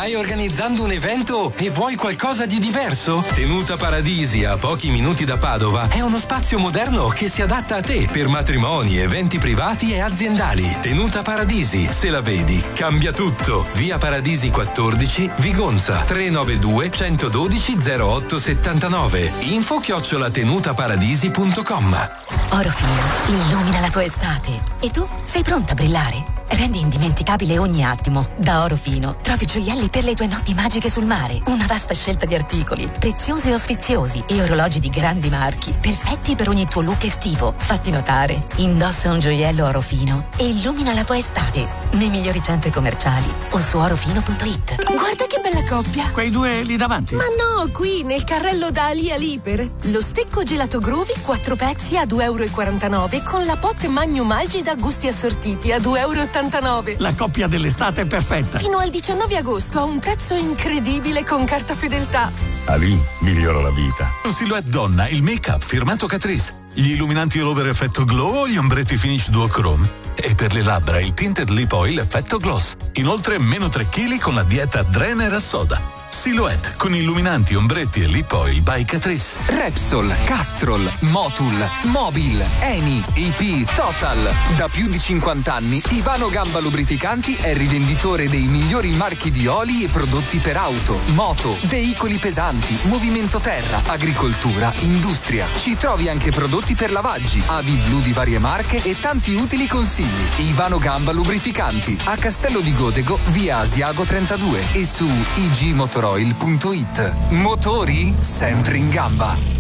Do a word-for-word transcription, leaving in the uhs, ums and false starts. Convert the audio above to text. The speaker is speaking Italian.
Stai organizzando un evento e vuoi qualcosa di diverso? Tenuta Paradisi, a pochi minuti da Padova, è uno spazio moderno che si adatta a te per matrimoni, eventi privati e aziendali. Tenuta Paradisi, se la vedi, cambia tutto. Via Paradisi quattordici, Vigonza, tre nove due, uno uno due, zero otto sette nove. Info chiocciola tenutaparadisi punto com. Orofino illumina la tua estate. E tu sei pronta a brillare? Rendi indimenticabile ogni attimo. Da Orofino trovi gioielli per le tue notti magiche sul mare. Una vasta scelta di articoli, preziosi o sfiziosi, e orologi di grandi marchi, perfetti per ogni tuo look estivo. Fatti notare. Indossa un gioiello Orofino e illumina la tua estate nei migliori centri commerciali o su orofino punto it. Guarda che bella coppia! Quei due lì davanti? Ma no, qui nel carrello da Ali Aliper. Lo stecco gelato Groovy, quattro pezzi a due e quarantanove euro con la pot Magnum Algida gusti assortiti a due e ottantanove euro. La coppia dell'estate è perfetta. Fino al diciannove agosto a un prezzo incredibile con carta fedeltà. Ali migliora la vita. Silhouette donna, il make-up firmato Catrice, gli illuminanti all over effetto glow o gli ombretti finish duochrome. E per le labbra il tinted lip oil effetto gloss. Inoltre meno tre chili con la dieta Drener a soda. Silhouette con illuminanti, ombretti e lip oil by Catrice. Repsol, Castrol, Motul, Mobil, Eni, I P, Total. Da più di cinquanta anni Ivano Gamba Lubrificanti è rivenditore dei migliori marchi di oli e prodotti per auto, moto, veicoli pesanti, movimento terra, agricoltura, industria. Ci trovi anche prodotti per lavaggi, avi blu di varie marche e tanti utili consigli. Ivano Gamba Lubrificanti a Castello di Godego, via Asiago trentadue e su i g motor oil punto it. Motori sempre in gamba.